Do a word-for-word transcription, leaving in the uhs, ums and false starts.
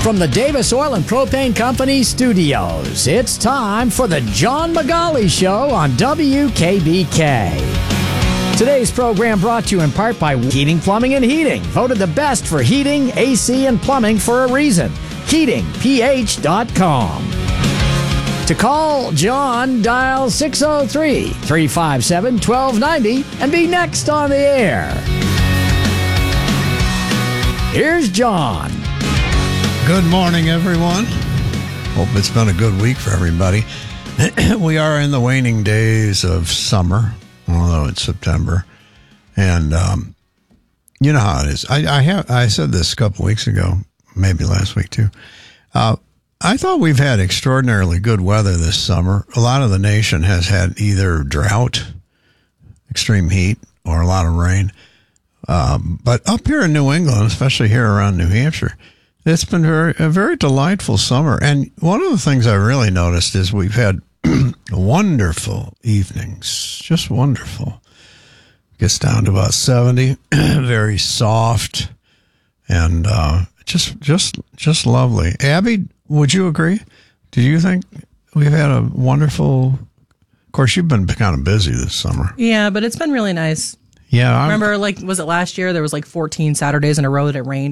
From the Davis Oil and Propane Company studios, it's time for the John McGauley Show on W K B K. Today's program brought to you in part by Heating, Plumbing, and Heating. Voted the best for heating, A C, and plumbing for a reason. heating p h dot com. To call John, dial six oh three, three five seven, one two nine oh and be next on the air. Here's John. Good morning, everyone. Hope it's been a good week for everybody. We are in the waning days of summer, although it's September. And um, you know how it is. I, I have I said this a couple weeks ago, maybe last week too. Uh, I thought we've had extraordinarily good weather this summer. A lot of the nation has had either drought, extreme heat, or a lot of rain. Um, but up here in New England, especially here around New Hampshire, it's been very, a very delightful summer. And one of the things I really noticed is we've had wonderful evenings, just wonderful. Gets down to about seventy, very soft, and uh, just just just lovely. Abby, would you agree? Did you think we've had a wonderful? Of course, you've been kind of busy this summer. Yeah, but it's been really nice. Yeah, I'm, remember, like, was it last year? There was like fourteen Saturdays in a row that it rained.